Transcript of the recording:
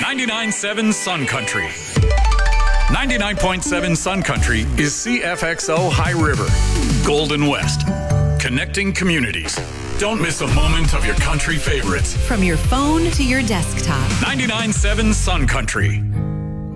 99.7 Sun Country. 99.7 Sun Country is CFXO High River, Golden West, connecting communities. Don't miss a moment of your country favorites. From your phone to your desktop. 99.7 Sun Country.